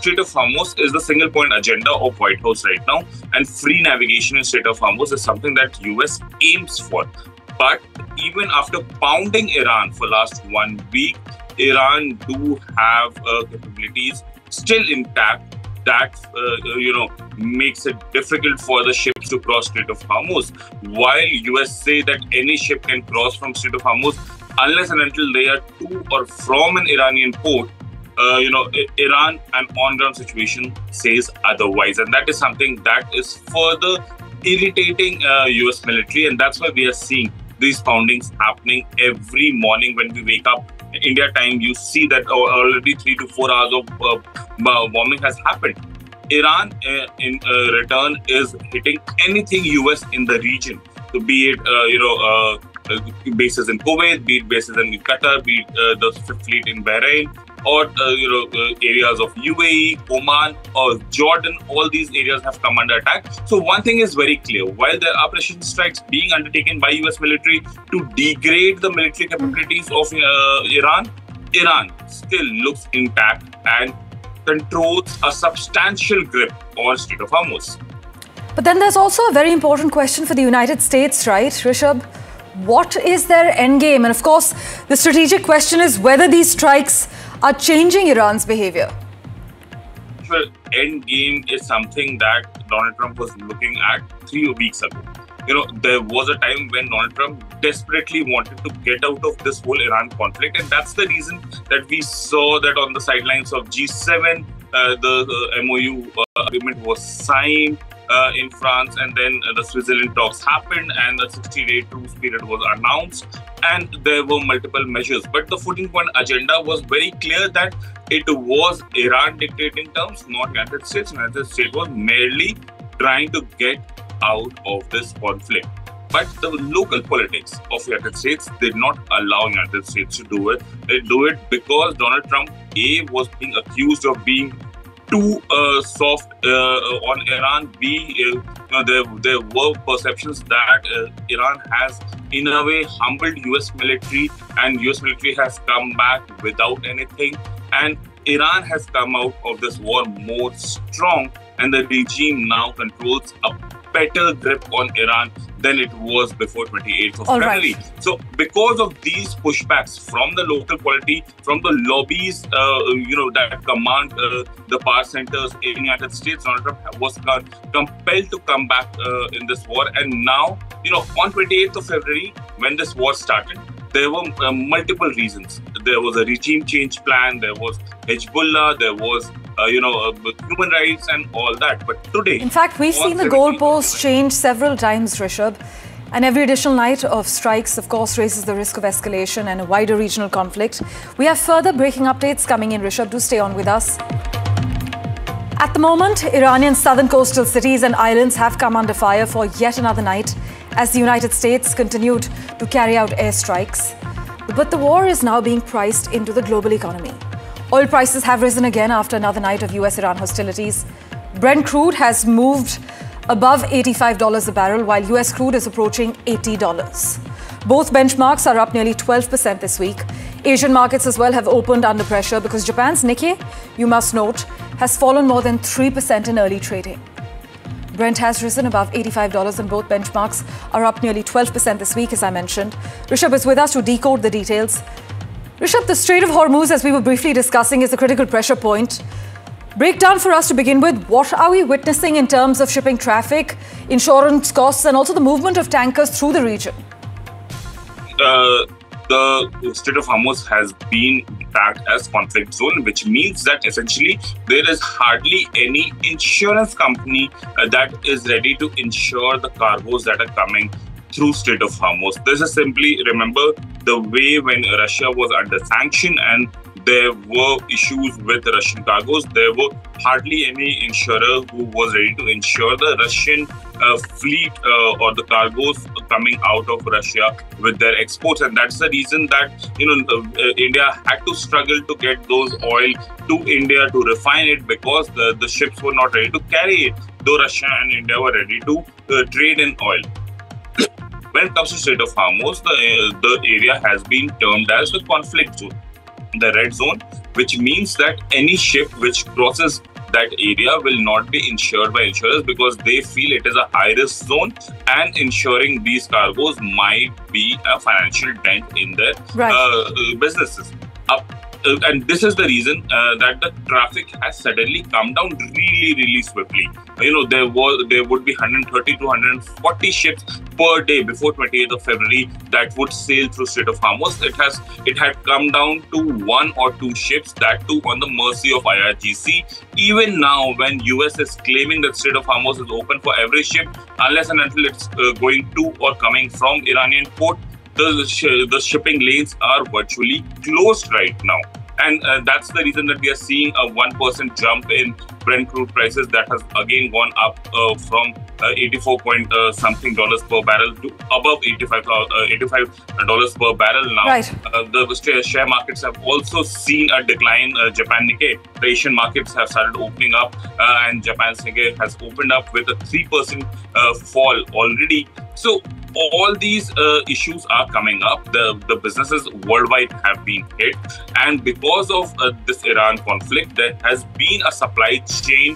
Strait of Hormuz is the single point agenda of White House right now, and free navigation in Strait of Hormuz is something that US aims for. But even after pounding Iran for last 1 week, Iran do have capabilities still intact that makes it difficult for the ships to cross Strait of Hormuz. While US say that any ship can cross from Strait of Hormuz unless and until they are to or from an Iranian port, Iran, an on-ground situation says otherwise, and that is something that is further irritating US military, and that's why we are seeing these poundings happening every morning when we wake up. India time, you see that already 3 to 4 hours of bombing has happened. Iran, in return, is hitting anything US in the region. So be it bases in Kuwait, be it bases in Qatar, be it the Fifth Fleet in Bahrain, or areas of UAE, Oman, or Jordan. All these areas have come under attack. So one thing is very clear: while there are precision strikes being undertaken by US military to degrade the military capabilities of Iran, Iran still looks intact and controls a substantial grip on Strait of Hormuz. But then there's also a very important question for the United States, right, Rishabh? What is their end game? And of course, the strategic question is whether these strikes are changing Iran's behavior. Well, end game is something that Donald Trump was looking at 3 weeks ago. There was a time when Donald Trump desperately wanted to get out of this whole Iran conflict, and that's the reason that we saw that on the sidelines of G7, the MOU agreement was signed in France, and then the Switzerland talks happened, and the 60-day truce period was announced, and there were multiple measures. But the 14-point agenda was very clear that it was Iran dictating terms, not United States. United States was merely trying to get out of this conflict. But the local politics of United States did not allow United States to do it. They do it because Donald Trump, was being accused of being too soft on Iran. There were perceptions that Iran has, in a way, humbled US military, and US military has come back without anything. And Iran has come out of this war more strong, and the regime now controls a better grip on Iran than it was before 28th of February. Right. So because of these pushbacks from the local polity, from the lobbies, that command the power centers in the United States, Donald Trump was compelled to come back in this war. And now, on 28th of February, when this war started, there were multiple reasons. There was a regime change plan, there was Hezbollah, there was human rights and all that. But today, in fact, we've seen the goalposts change several times, Rishabh. And every additional night of strikes, of course, raises the risk of escalation and a wider regional conflict. We have further breaking updates coming in, Rishabh. Do stay on with us. At the moment, Iranian southern coastal cities and islands have come under fire for yet another night as the United States continued to carry out airstrikes. But the war is now being priced into the global economy. Oil prices have risen again after another night of US-Iran hostilities. Brent crude has moved above $85 a barrel, while US crude is approaching $80. Both benchmarks are up nearly 12% this week. Asian markets as well have opened under pressure because Japan's Nikkei, you must note, has fallen more than 3% in early trading. Brent has risen above $85 and both benchmarks are up nearly 12% this week, as I mentioned. Rishabh is with us to decode the details. Rishabh, the Strait of Hormuz, as we were briefly discussing, is a critical pressure point. Break down for us to begin with, what are we witnessing in terms of shipping traffic, insurance costs, and also the movement of tankers through the region? The Strait of Hormuz has been tagged as conflict zone, which means that essentially there is hardly any insurance company that is ready to insure the cargoes that are coming through Strait of Hormuz. This is simply, remember, the way when Russia was under sanction and there were issues with the Russian cargoes, there were hardly any insurer who was ready to insure the Russian fleet or the cargoes coming out of Russia with their exports. And that's the reason that India had to struggle to get those oil to India to refine it, because the ships were not ready to carry it, though Russia and India were ready to trade in oil. When it comes to Strait of Hormuz, the area has been termed as the conflict zone, the red zone, which means that any ship which crosses that area will not be insured by insurers because they feel it is a high-risk zone, and insuring these cargoes might be a financial dent in their businesses. And this is the reason that the traffic has suddenly come down really swiftly. There would be 130 to 140 ships per day before 28th of February that would sail through Strait of Hormuz. It had come down to 1 or 2 ships, that too on the mercy of IRGC. Even now, when US is claiming that Strait of Hormuz is open for every ship, unless and until it's going to or coming from Iranian port, the shipping lanes are virtually closed right now. And that's the reason that we are seeing a 1% jump in Brent crude prices that has again gone up from 84 point something dollars per barrel to above $85 per barrel now. Right. The share markets have also seen a decline. Japan Nikkei, the Asian markets have started opening up, and Japan's Nikkei has opened up with a 3% fall already. So all these issues are coming up. The businesses worldwide have been hit, and because of this Iran conflict, there has been a supply chain,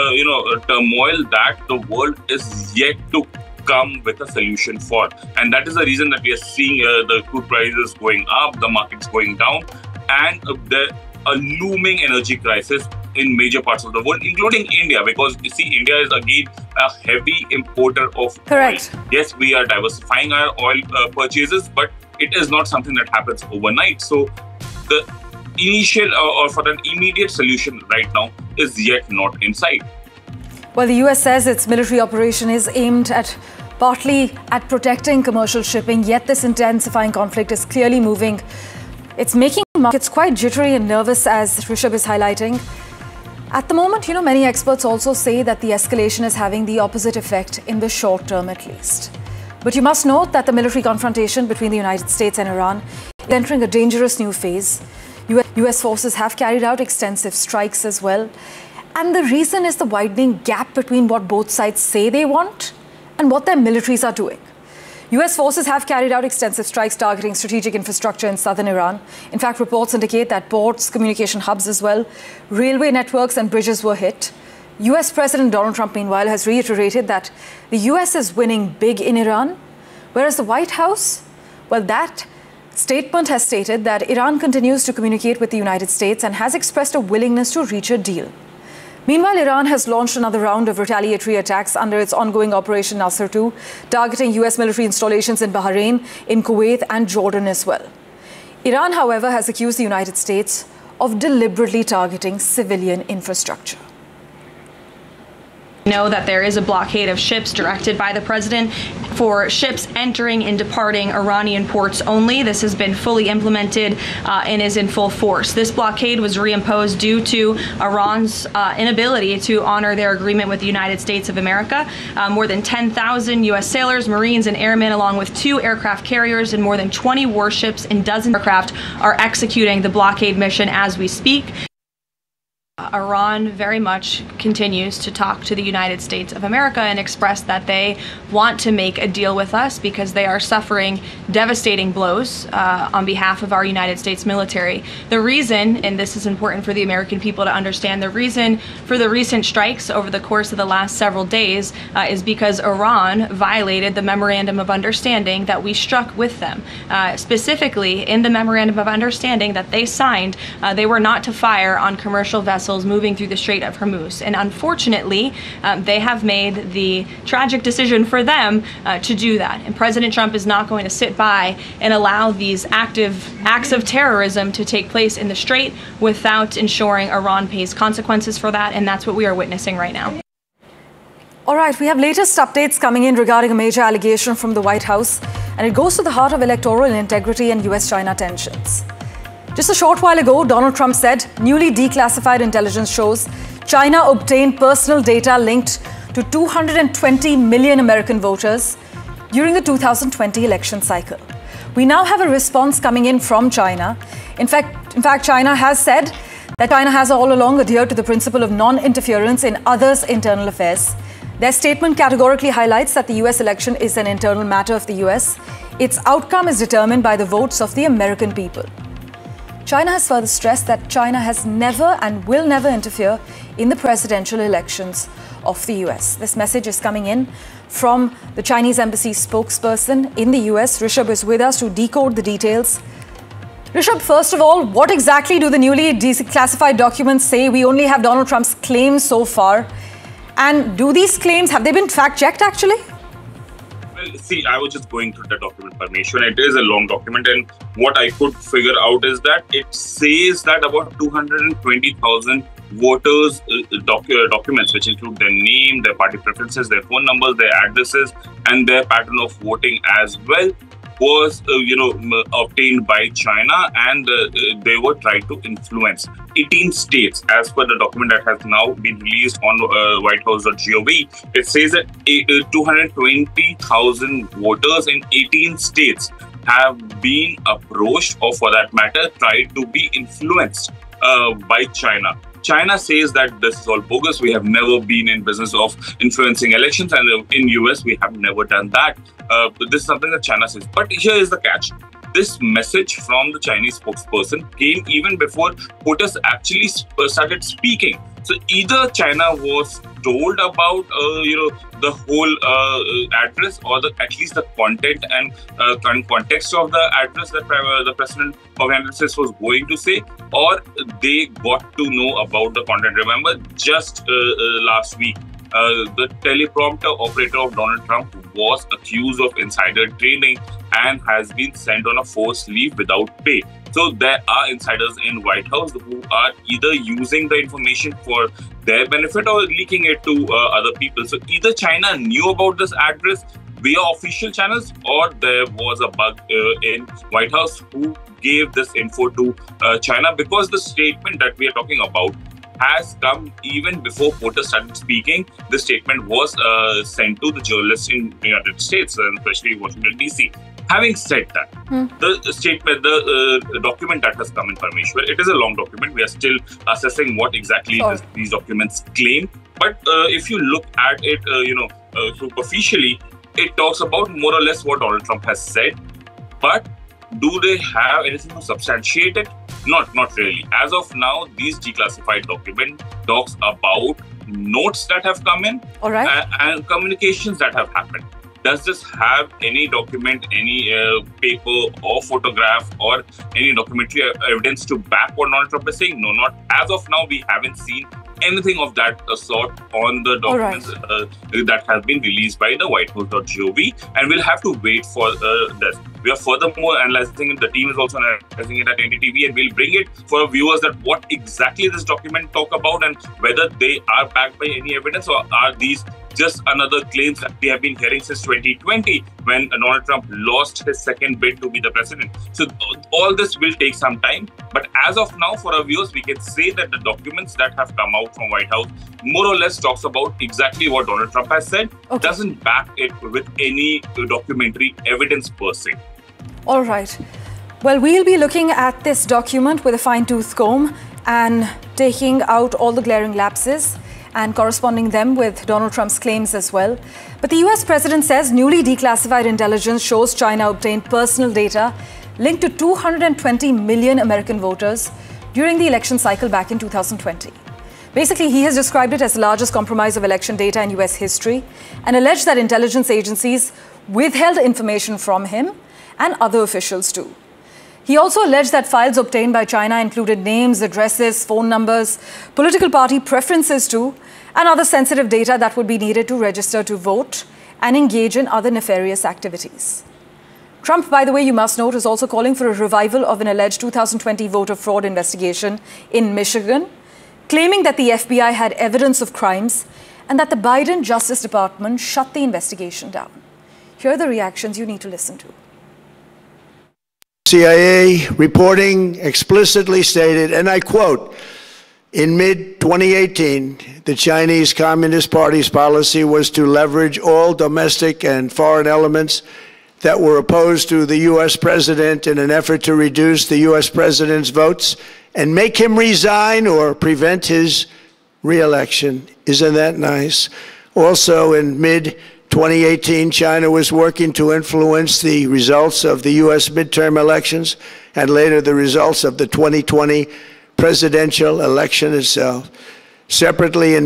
turmoil that the world is yet to come with a solution for, and that is the reason that we are seeing the crude prices going up, the markets going down, and a looming energy crisis in major parts of the world, including India, because you see, India is again a heavy importer of oil. Yes, we are diversifying our oil purchases, but it is not something that happens overnight. So the initial or for an immediate solution right now is yet not in sight. Well, the US says its military operation is aimed partly at protecting commercial shipping, yet this intensifying conflict is clearly moving. It's making markets quite jittery and nervous, as Rishabh is highlighting. At the moment, many experts also say that the escalation is having the opposite effect in the short term at least. But you must note that the military confrontation between the United States and Iran is entering a dangerous new phase. US forces have carried out extensive strikes as well. And the reason is the widening gap between what both sides say they want and what their militaries are doing. US forces have carried out extensive strikes targeting strategic infrastructure in southern Iran. In fact, reports indicate that ports, communication hubs as well, railway networks and bridges were hit. US President Donald Trump, meanwhile, has reiterated that the US is winning big in Iran, whereas the White House, well, that statement has stated that Iran continues to communicate with the United States and has expressed a willingness to reach a deal. Meanwhile, Iran has launched another round of retaliatory attacks under its ongoing Operation Nasr II, targeting US military installations in Bahrain, in Kuwait and Jordan as well. Iran, however, has accused the United States of deliberately targeting civilian infrastructure. Know that there is a blockade of ships directed by the president for ships entering and departing Iranian ports only. This has been fully implemented and is in full force. This blockade was reimposed due to Iran's inability to honor their agreement with the United States of America. More than 10,000 U.S. sailors, Marines, and airmen, along with 2 aircraft carriers and more than 20 warships and dozens of aircraft, are executing the blockade mission as we speak. Iran very much continues to talk to the United States of America and express that they want to make a deal with us because they are suffering devastating blows on behalf of our United States military. The reason, and this is important for the American people to understand, the reason for the recent strikes over the course of the last several days is because Iran violated the Memorandum of Understanding that we struck with them. Specifically, in the Memorandum of Understanding that they signed, they were not to fire on commercial vessels moving through the Strait of Hormuz. And unfortunately, they have made the tragic decision for them to do that. And President Trump is not going to sit by and allow these active acts of terrorism to take place in the Strait without ensuring Iran pays consequences for that. And that's what we are witnessing right now. All right, we have latest updates coming in regarding a major allegation from the White House, and it goes to the heart of electoral integrity and US-China tensions. Just a short while ago, Donald Trump said newly declassified intelligence shows China obtained personal data linked to 220 million American voters during the 2020 election cycle. We now have a response coming in from China. In fact, China has said that China has all along adhered to the principle of non-interference in others' internal affairs. Their statement categorically highlights that the US election is an internal matter of the US. Its outcome is determined by the votes of the American people. China has further stressed that China has never and will never interfere in the presidential elections of the US. This message is coming in from the Chinese embassy spokesperson in the US. Rishabh is with us to decode the details. Rishabh, first of all, what exactly do the newly declassified documents say? We only have Donald Trump's claims so far. And do these claims, have they been fact-checked actually? Well, see, I was just going through the document, Parmeshwar. It is a long document, and what I could figure out is that it says that about 220,000 voters' documents, which include their name, their party preferences, their phone numbers, their addresses, and their pattern of voting as well, was obtained by China, and they were trying to influence 18 states. As per the document that has now been released on whitehouse.gov, it says that 220,000 voters in 18 states have been approached, or for that matter, tried to be influenced by China. China says that this is all bogus. We have never been in business of influencing elections, and in US we have never done that. This is something that China says. But here is the catch. This message from the Chinese spokesperson came even before voters actually started speaking. So either China was told about the whole address, or at least the content and context of the address that the President of the United States was going to say, or they got to know about the content. Remember, just last week, the teleprompter operator of Donald Trump was accused of insider trading and has been sent on a forced leave without pay. So there are insiders in White House who are either using the information for their benefit or leaking it to other people. So either China knew about this address via official channels, or there was a bug in White House who gave this info to China, because the statement that we are talking about has come even before voters started speaking. The statement was sent to the journalists in the United States, and especially Washington, D.C. Having said that, the statement, the document that has come in, Parmeshwar, it is a long document. We are still assessing what exactly these documents claim. But if you look at it, superficially, it talks about more or less what Donald Trump has said. But do they have anything to substantiate it? Not really. As of now, these declassified document talks about notes that have come in, and communications that have happened. Does this have any document, any paper or photograph or any documentary evidence to back what Donald Trump is saying? No, not as of now. We haven't seen anything of that sort on the documents that have been released by the whitehouse.gov, and we'll have to wait for this. We are furthermore analyzing it. The team is also analyzing it at NDTV, and we'll bring it for viewers that what exactly this document talk about, and whether they are backed by any evidence, or are these just another claims that we have been hearing since 2020, when Donald Trump lost his second bid to be the president. So all this will take some time. But as of now, for our viewers, we can say that the documents that have come out from White House more or less talks about exactly what Donald Trump has said, doesn't back it with any documentary evidence per se. All right. Well, we'll be looking at this document with a fine-tooth comb and taking out all the glaring lapses and corresponding them with Donald Trump's claims as well. But the US president says newly declassified intelligence shows China obtained personal data linked to 220 million American voters during the election cycle back in 2020. Basically, he has described it as the largest compromise of election data in US history, and alleged that intelligence agencies withheld information from him and other officials too. He also alleged that files obtained by China included names, addresses, phone numbers, political party preferences too, and other sensitive data that would be needed to register to vote and engage in other nefarious activities. Trump, by the way, you must note, is also calling for a revival of an alleged 2020 voter fraud investigation in Michigan, claiming that the FBI had evidence of crimes and that the Biden Justice Department shut the investigation down. Here are the reactions you need to listen to. CIA reporting explicitly stated, and I quote, in mid-2018, the Chinese Communist Party's policy was to leverage all domestic and foreign elements that were opposed to the U.S. president in an effort to reduce the U.S. president's votes and make him resign or prevent his re-election. Isn't that nice? Also, in mid-2018, 2018, China was working to influence the results of the U.S. midterm elections and later the results of the 2020 presidential election itself. Separately, in